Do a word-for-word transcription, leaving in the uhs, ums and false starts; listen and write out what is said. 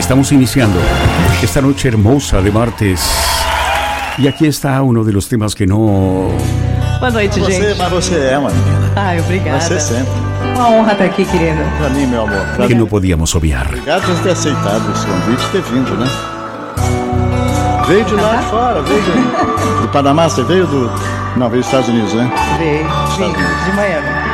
Estamos iniciando esta noche hermosa de martes. E aqui está um dos temas que não... Boa noite, você, gente. Mas você é uma menina. Ai, obrigada. Você sempre. Uma honra estar aqui, querido. Pra mim, meu amor. Pra que mim. não podíamos obviar. Obrigado por ter aceitado esse convite e ter vindo, né? Veio de lá de fora, veio de, do Panamá, você veio do... Não, veio dos Estados Unidos, né? Veio, vim, de Miami.